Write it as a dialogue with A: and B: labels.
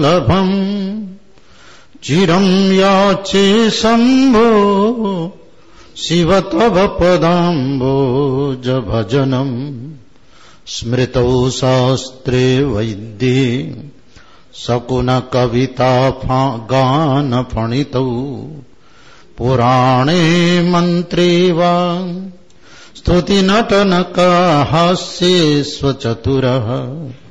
A: लभम् चिरं याचे शम्भो शिव तव पदाम्बोज भजनम् स्मृतौ शास्त्रे वैद्ये सकुन कविता गान फणितौ पुराणे मन्त्रे वा स्तुति नटन हास्ये स्वचतुरः